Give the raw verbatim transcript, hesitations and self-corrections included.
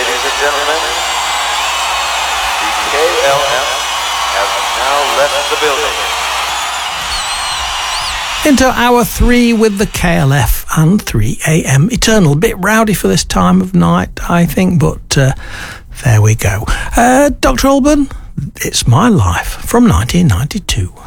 Ladies and gentlemen, the K L F has now left the building. Into hour three with the K L F and three a.m. Eternal. A bit rowdy for this time of night, I think, but uh, there we go. Uh, Doctor Alban, It's My Life from nineteen ninety-two.